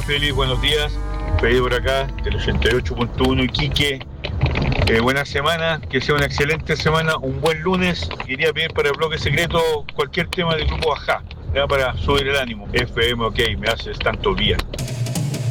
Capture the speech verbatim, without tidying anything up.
Félix, buenos días. Feliz por acá, del ochenta y ocho punto uno Iquique. Eh, buena semana, que sea una excelente semana, un buen lunes. Quería pedir para el bloque secreto cualquier tema del grupo Ajá, ya para subir el ánimo. F M, ok, me haces tanto bien.